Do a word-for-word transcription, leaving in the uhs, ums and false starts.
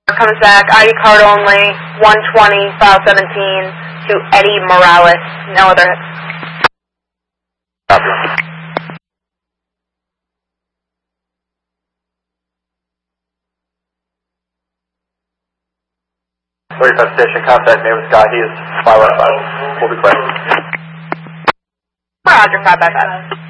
Comes back, I D card only, one twenty, file seventeen, to Eddie Morales. No other hits. Copy. thirty-five station, contact name is Scott, he is five one five. We'll be clear. Roger, five by five.